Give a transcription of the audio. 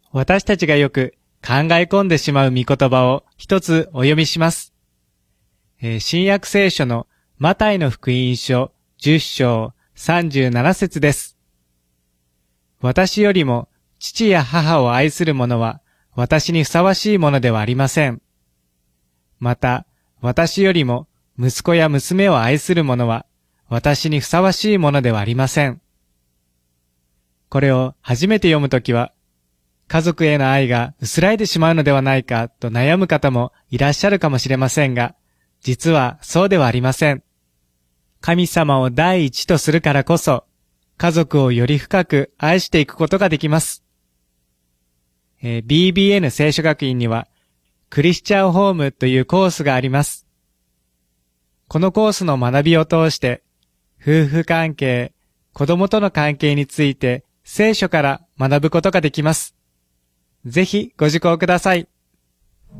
私たちがよく考え込んでしまう御言葉を一つお読みします。新約聖書のマタイの福音書10章37節です。私よりも父や母を愛する者は私にふさわしいものではありません。また、私よりも息子や娘を愛する者は私にふさわしいものではありません。これを初めて読むときは、家族への愛が薄らいでしまうのではないかと悩む方もいらっしゃるかもしれませんが、実はそうではありません。神様を第一とするからこそ、家族をより深く愛していくことができます。BBN 聖書学院には、クリスチャンホームというコースがあります。このコースの学びを通して、夫婦関係、子供との関係について聖書から学ぶことができます。ぜひご受講ください。